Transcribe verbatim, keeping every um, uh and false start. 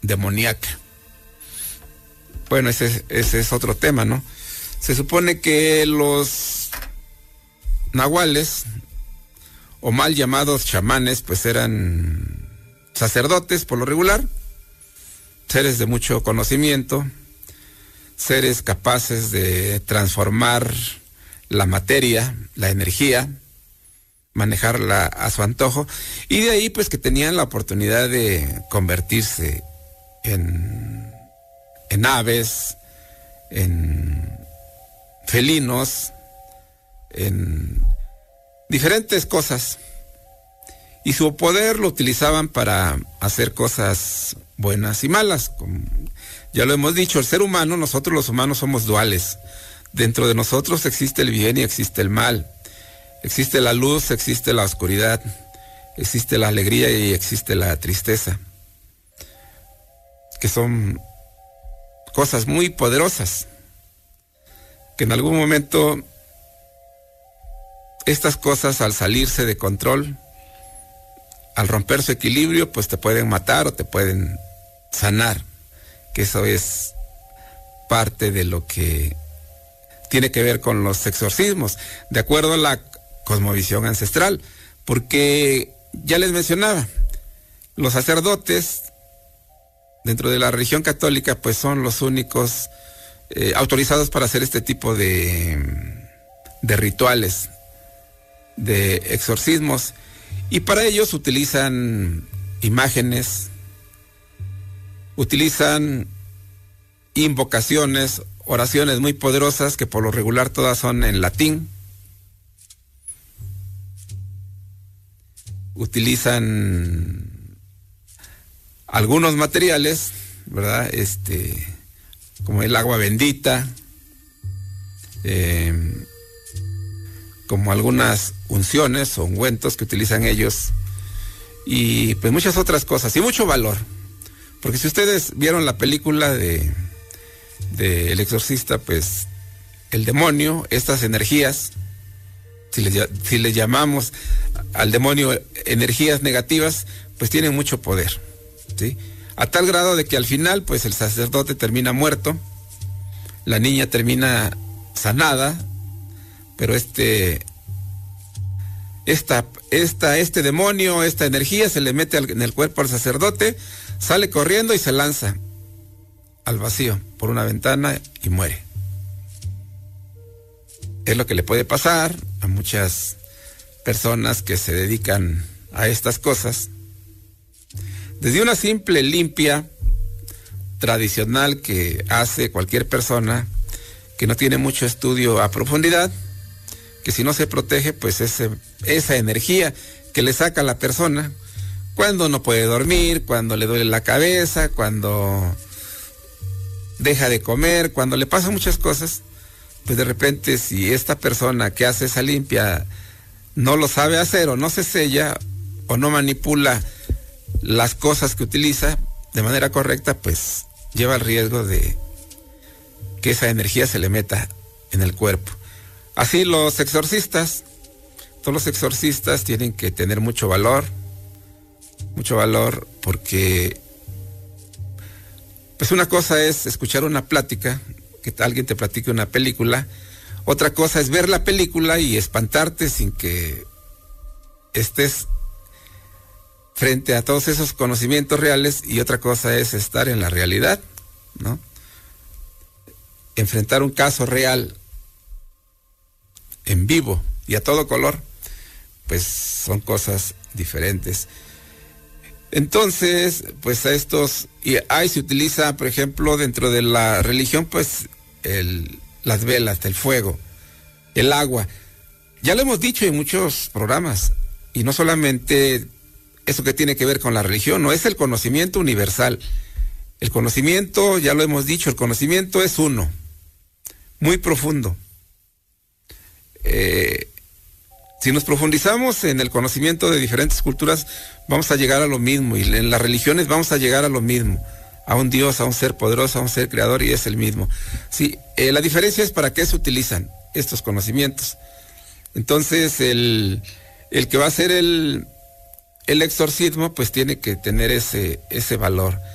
demoníaca. Bueno, ese, ese es otro tema, ¿no? Se supone que los nahuales, o mal llamados chamanes, pues eran sacerdotes por lo regular, seres de mucho conocimiento, seres capaces de transformar la materia, la energía, manejarla a su antojo, y de ahí pues que tenían la oportunidad de convertirse en, en aves, en felinos, en diferentes cosas, y su poder lo utilizaban para hacer cosas buenas y malas. Como ya lo hemos dicho, el ser humano, nosotros los humanos somos duales. Dentro de nosotros existe el bien y existe el mal. Existe la luz, existe la oscuridad. Existe la alegría y existe la tristeza. Que son cosas muy poderosas. Que en algún momento estas cosas, al salirse de control, al romper su equilibrio, pues te pueden matar o te pueden sanar. Que eso es parte de lo que tiene que ver con los exorcismos, de acuerdo a la cosmovisión ancestral, porque ya les mencionaba, los sacerdotes dentro de la religión católica pues son los únicos eh, autorizados para hacer este tipo de, de rituales, de exorcismos, y para ellos utilizan imágenes, utilizan invocaciones, oraciones muy poderosas que por lo regular todas son en latín. Utilizan algunos materiales, ¿verdad? Este, como el agua bendita, eh, como algunas unciones o ungüentos que utilizan ellos, y pues muchas otras cosas, y mucho valor. Porque si ustedes vieron la película de, de El Exorcista, pues el demonio, estas energías, si les, si les llamamos al demonio energías negativas, pues tienen mucho poder, ¿sí? A tal grado de que al final, pues el sacerdote termina muerto, la niña termina sanada, pero este, esta, esta, este demonio, esta energía se le mete al, en el cuerpo al sacerdote, sale corriendo y se lanza al vacío por una ventana y muere. Es lo que le puede pasar a muchas personas que se dedican a estas cosas. Desde una simple limpia tradicional que hace cualquier persona que no tiene mucho estudio a profundidad, que si no se protege, pues ese, esa energía que le saca a la persona cuando no puede dormir, cuando le duele la cabeza, cuando deja de comer, cuando le pasan muchas cosas, pues de repente si esta persona que hace esa limpia no lo sabe hacer, o no se sella, o no manipula las cosas que utiliza de manera correcta, pues lleva el riesgo de que esa energía se le meta en el cuerpo. Así los exorcistas, todos los exorcistas tienen que tener mucho valor, mucho valor, porque pues una cosa es escuchar una plática, que alguien te platique una película, otra cosa es ver la película y espantarte sin que estés frente a todos esos conocimientos reales, y otra cosa es estar en la realidad, ¿no? Enfrentar un caso real en vivo y a todo color, pues son cosas diferentes. Entonces, pues a estos, y ahí se utiliza, por ejemplo, dentro de la religión, pues el, las velas, el fuego, el agua. Ya lo hemos dicho en muchos programas, y no solamente eso que tiene que ver con la religión, no, es el conocimiento universal. El conocimiento, ya lo hemos dicho, el conocimiento es uno, muy profundo. Eh, si nos profundizamos en el conocimiento de diferentes culturas, vamos a llegar a lo mismo, y en las religiones vamos a llegar a lo mismo, a un Dios, a un ser poderoso, a un ser creador, y es el mismo. Sí, eh, la diferencia es para qué se utilizan estos conocimientos. Entonces, el, el que va a hacer el, el exorcismo, pues tiene que tener ese, ese valor.